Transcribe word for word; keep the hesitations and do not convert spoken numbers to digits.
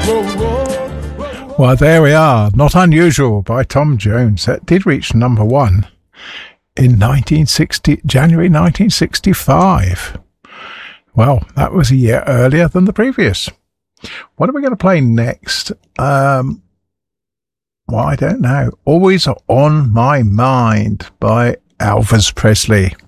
Well, there we are. Not Unusual by Tom Jones. That did reach number one in nineteen sixty, January nineteen sixty-five. Well, that was a year earlier than the previous. What are we going to play next? Um, well, I don't know. Always On My Mind by Elvis Presley.